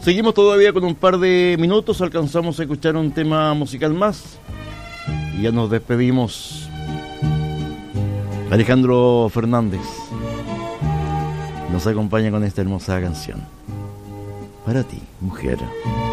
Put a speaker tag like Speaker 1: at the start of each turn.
Speaker 1: Seguimos todavía con un par de minutos, alcanzamos a escuchar un tema musical más y ya nos despedimos. Alejandro Fernández nos acompaña con esta hermosa canción. Para ti, mujer.